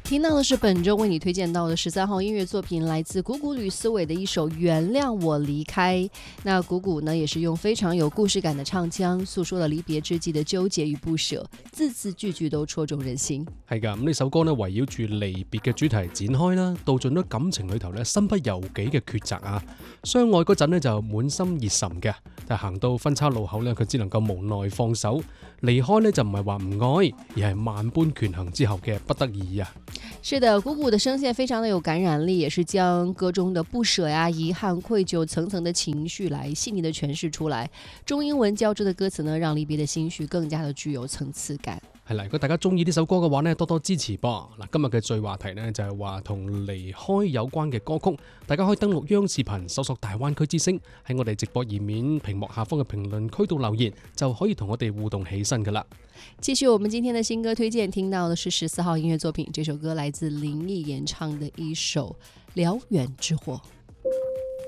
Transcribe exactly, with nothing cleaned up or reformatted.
听到的是本周为你推荐到的十三号音乐作品，来自谷谷吕思伟的一首《原谅我離開》。那谷谷呢，也是用非常有故事感的唱腔，訴說了離別之際的糾結與不捨，字字句句都戳中人心。 係㗎，咁呢首歌呢，圍繞住離別嘅主題展開啦，道盡咗感情裏頭呢，身不由己嘅抉擇啊。相愛嗰陣呢，就滿心熱忱嘅，但係行到分岔路口呢，佢只能夠無奈放手。離開呢，就唔係話唔愛，而係萬般權衡之後嘅不得已啊。 是的，谷谷的聲線非常的有感染力，也是將歌中的不捨呀、遺憾、愧疚層層的情緒來細膩的詮釋出來。中英文交織的歌詞呢，讓離別的心緒更加的具有層次感。 係啦，如果大家中意呢首歌嘅話呢，多多支持噃。嗱，今日嘅最話題呢，就係話同離開有關嘅歌曲，大家可以登錄央視頻搜索大灣區之聲，喺我哋直播頁面屏幕下方嘅評論區度留言，就可以同我哋互動起身噶啦。 繼續我們今天的新歌推薦，聽到的是十四號音樂作品，這首歌來自林憶演唱的一首《燎原之火》。